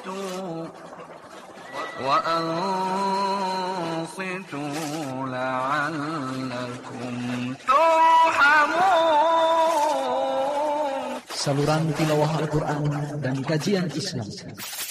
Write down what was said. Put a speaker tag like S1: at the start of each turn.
S1: وأنصتوا لعلكم ترحمون.
S2: Saluran tilawah Al-Quran dan kajian Islam